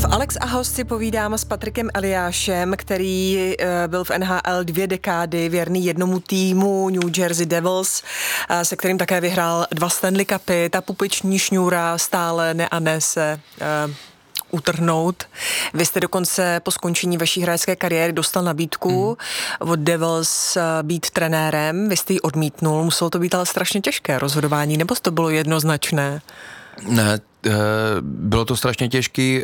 V Alex a host si povídám s Patrikem Eliášem, který byl v NHL 2 dekády, věrný jednomu týmu New Jersey Devils, se kterým také vyhrál 2 Stanley Cupy. Ta pupeční šňůra stále ne a ne se utrhnout. Vy jste dokonce po skončení vaší hráčské kariéry dostal nabídku od Devils být trenérem. Vy jste ji odmítnul. Muselo to být ale strašně těžké rozhodování, nebo to bylo jednoznačné? Ne, bylo to strašně těžký.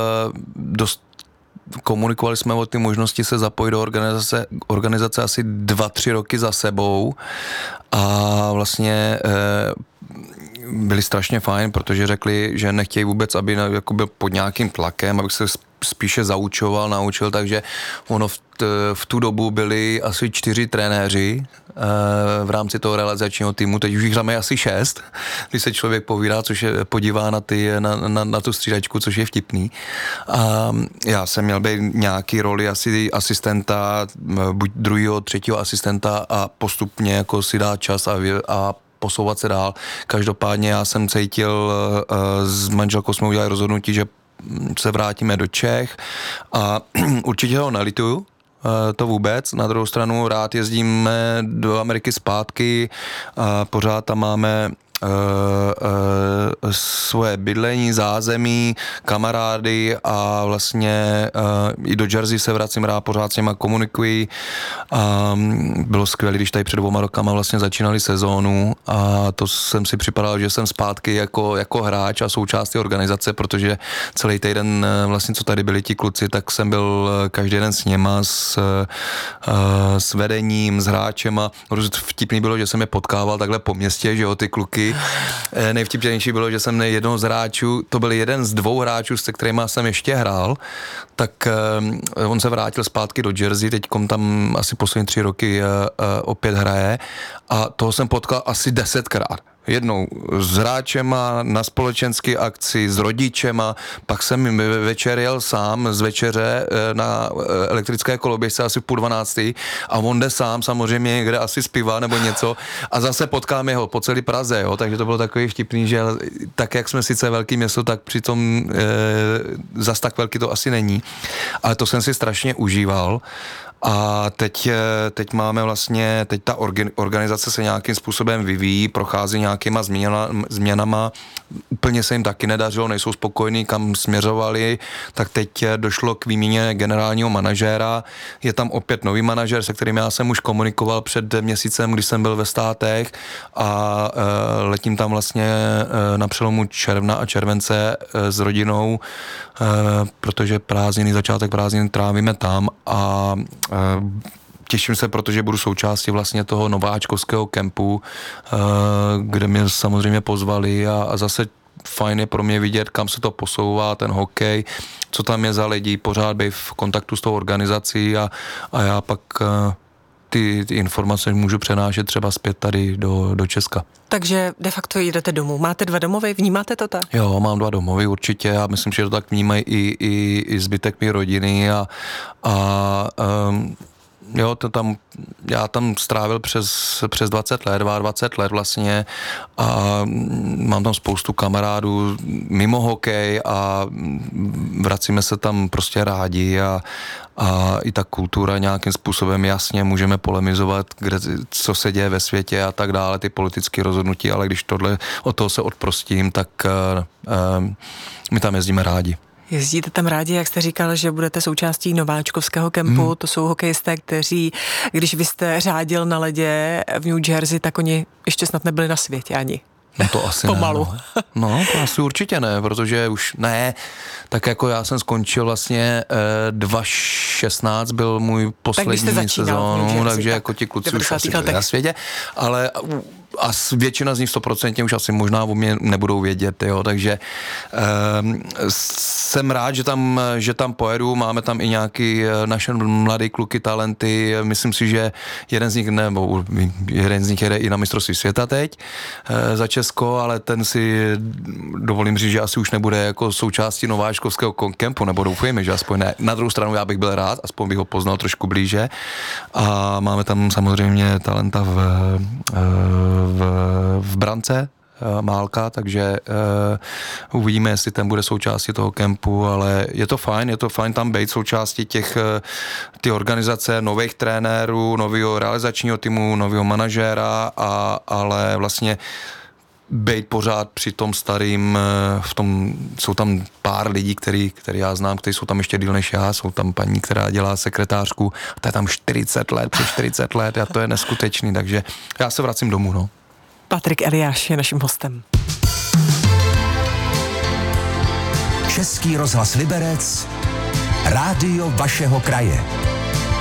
Komunikovali jsme o ty možnosti se zapojit do organizace asi 2-3 roky za sebou a vlastně byli strašně fajn, protože řekli, že nechtějí vůbec, aby jako byl pod nějakým tlakem, abych se spíše zaučoval, naučil, takže ono v tu dobu byli asi 4 trenéři v rámci toho realizačního týmu, teď už jich máme asi 6, když se člověk podívá na tu střídačku, což je vtipný. A já jsem měl být nějaký roli asi asistenta, buď 2., 3. asistenta a postupně jako si dát čas a posouvat se dál. Každopádně já jsem cítil, s manželkou jsme udělali rozhodnutí, že se vrátíme do Čech a určitě ho nelituju, to vůbec. Na druhou stranu rád jezdíme do Ameriky zpátky, pořád tam máme svoje bydlení, zázemí, kamarády a vlastně i do Jersey se vracím rád, pořád s něma komunikuji. Bylo skvělé, když tady před 2 rokama vlastně začínali sezónu a to jsem si připadal, že jsem zpátky jako hráč a součástí organizace, protože celý týden vlastně, co tady byli ti kluci, tak jsem byl každý den s něma, s vedením, s hráčema. Vtipný bylo, že jsem je potkával takhle po městě, že jo, ty kluky. Nejvtipnější bylo, že jsem jednoho z hráčů, to byl jeden z 2 hráčů, se kterými jsem ještě hrál, tak on se vrátil zpátky do Jersey, teďkom tam asi poslední 3 roky opět hraje a toho jsem potkal asi 10krát. Jednou s hráčema na společenské akci, s rodičema, pak jsem večer jel sám z večeře na elektrické koloběžce asi v 11:30 a on jde sám samozřejmě někde asi zpívá nebo něco a zase potkáme ho po celé Praze, jo, takže to bylo takový vtipný, že tak jak jsme sice velký město, tak přitom zas tak velký to asi není, ale to jsem si strašně užíval. A teď máme vlastně, teď ta organizace se nějakým způsobem vyvíjí, prochází nějakýma změnama, úplně se jim taky nedařilo, nejsou spokojní, kam směřovali, tak teď došlo k výměně generálního manažéra, je tam opět nový manažér, se kterým já jsem už komunikoval před měsícem, když jsem byl ve Státech a letím tam vlastně na přelomu června a července s rodinou, protože začátek prázdnin trávíme tam a těším se, protože budu součástí vlastně toho nováčkovského kempu, kde mě samozřejmě pozvali a zase fajn je pro mě vidět, kam se to posouvá, ten hokej, co tam je za lidi, pořád být v kontaktu s tou organizací a já pak ty informace můžu přenášet třeba zpět tady do Česka. Takže de facto jdete domů. Máte 2 domovy, vnímáte to tak? Jo, mám 2 domovy určitě a myslím, že to tak vnímají i zbytek mé rodiny jo, já tam strávil přes 20 let, 22 let vlastně a mám tam spoustu kamarádů mimo hokej a vracíme se tam prostě rádi a i ta kultura nějakým způsobem jasně můžeme polemizovat, co se děje ve světě a tak dále, ty politické rozhodnutí, ale když od toho se odprostím, tak my tam jezdíme rádi. Jezdíte tam rádi, jak jste říkal, že budete součástí nováčkovského kempu, to jsou hokejisté, kteří, když vy jste řádil na ledě v New Jersey, tak oni ještě snad nebyli na světě ani. No to asi pomalu. Ne, no to asi určitě ne, protože už ne, tak jako já jsem skončil vlastně 2016 byl můj poslední sezónu, takže jako ti kluci už asi byli na světě, ale a většina z nich 100% už asi možná o mě nebudou vědět, jo, takže jsem rád, že tam pojedu, máme tam i nějaký naše mladý kluky, talenty, myslím si, že jeden z nich jede i na mistrovství světa teď za Česko, ale ten si dovolím říct, že asi už nebude jako součástí nováčkovského kempu, nebo doufujeme, že aspoň ne. Na druhou stranu já bych byl rád, aspoň bych ho poznal trošku blíže a máme tam samozřejmě talenta v brance, Málka, takže uvidíme, jestli ten bude součástí toho kempu, ale je to fajn tam být součástí ty organizace nových trenérů, nového realizačního týmu, nového manažéra, ale vlastně bejt pořád při tom starým, jsou tam pár lidí, který já znám, kteří jsou tam ještě díl než já, jsou tam paní, která dělá sekretářku, ta je tam 40 let a to je neskutečný, takže já se vracím domů, no. Patrik Eliáš je naším hostem. Český rozhlas Liberec, rádio vašeho kraje.